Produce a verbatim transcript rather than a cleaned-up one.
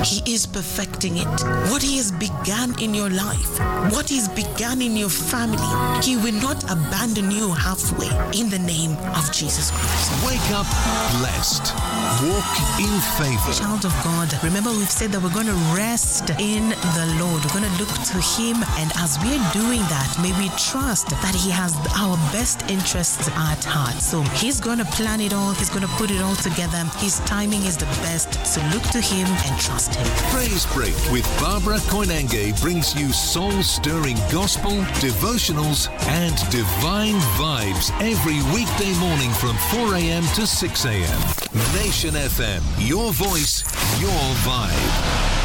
He is perfecting it. What He has begun in your life, what He's begun in your family, He will not abandon you halfway in the name of Jesus Christ. Wake up blessed. Walk in favor. Child of God, remember we've said that we're going to rest in the Lord. We're going to look to Him, and as we're doing that, may we trust that He has our best interests at heart. So He's going to plan it all. He's going to put it all together. His timing is the best. So look to Him and trust Him. Praise Break with Barbara Koinange brings you soul-stirring gospel, devotionals, and divine vibes every weekday morning from four a.m. to six a.m. Nation F M, your voice, your vibe.